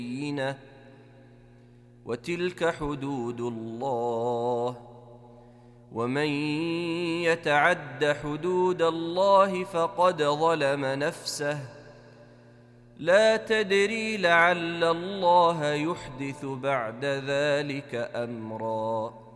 بينة وتلك حدود الله ومن يتعد حدود الله فقد ظلم نفسه لا تدري لعل الله يحدث بعد ذلك أمرا